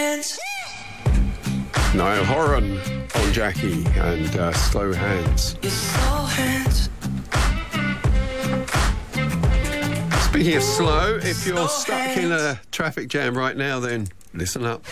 Niall Horan on Jackie and Slow Hands. Speaking of slow, if you're stuck in a traffic jam right now, then listen up.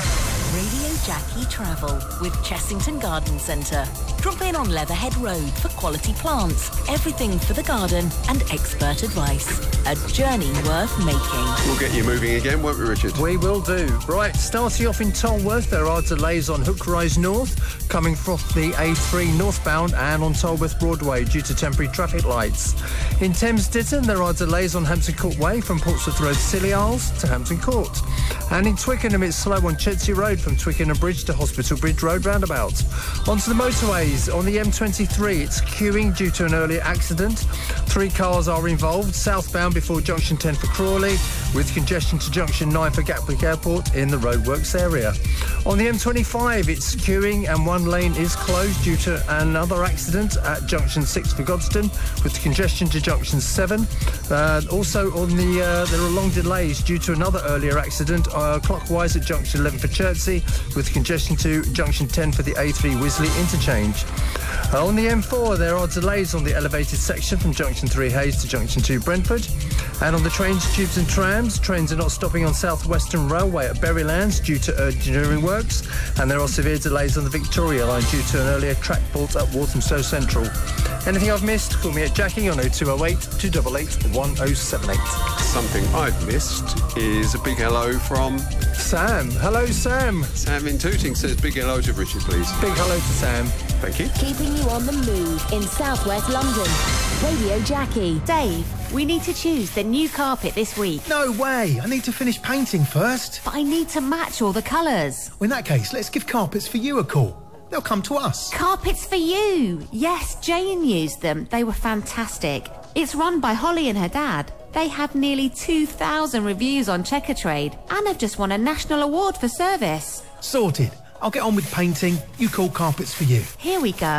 Radio Jackie Travel with Chessington Garden Centre. Drop in on Leatherhead Road for quality plants, everything for the garden and expert advice. A journey worth making. We'll get you moving again, won't we, Richard? We will do. Right, starting off in Tolworth, there are delays on Hook Rise North, coming from the A3 northbound and on Tolworth Broadway due to temporary traffic lights. In Thames Ditton, there are delays on Hampton Court Way from Portsmouth Road, Scilly Isles to Hampton Court. And in Twickenham, it's slow on Chelsea Road from Twickenham Bridge to Hospital Bridge Road roundabout. Onto the motorways. On the M23, it's queuing due to an earlier accident. 3 cars are involved, southbound before Junction 10 for Crawley, with congestion to Junction 9 for Gatwick Airport in the roadworks area. On the M25, it's queuing and 1 lane is closed due to another accident at Junction 6 for Godstone, with congestion to Junction 7. Also, on the there are long delays due to another earlier accident clockwise at Junction 11 for Chertsey, with congestion to Junction 10 for the A3 Wisley interchange. On the M4, there are delays on the elevated section from Junction 3 Hayes to Junction 2 Brentford. And on the trains, tubes and trams, trains are not stopping on South Western Railway at Berrylands due to engineering works. And there are severe delays on the Victoria line due to an earlier track fault at Walthamstow Central. Anything I've missed, call me at Jackie on 0208 288 1078. Something I've missed is a big hello from Sam. Hello, Sam. Sam in Tooting says big hello to Richard, please. Big hello to Sam. Thank you. Keeping you on the move in southwest London. Radio Jackie. Dave, we need to choose the new carpet this week. No way. I need to finish painting first. But I need to match all the colours. Well, in that case, let's give Carpets for You a call. They'll come to us. Carpets for You. Yes, Jane used them. They were fantastic. It's run by Holly and her dad. They have nearly 2,000 reviews on Checkatrade and have just won a national award for service. Sorted. I'll get on with painting. You call Carpets for You. Here we go.